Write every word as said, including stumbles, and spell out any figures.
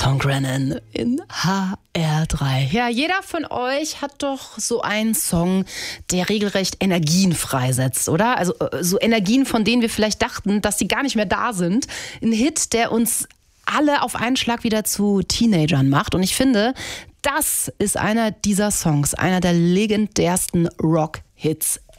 Tom Grennan in H R drei. Ja, jeder von euch hat doch so einen Song, der regelrecht Energien freisetzt, oder? Also so Energien, von denen wir vielleicht dachten, dass sie gar nicht mehr da sind. Ein Hit, der uns alle auf einen Schlag wieder zu Teenagern macht. Und ich finde, das ist einer dieser Songs, einer der legendärsten Rock-Hits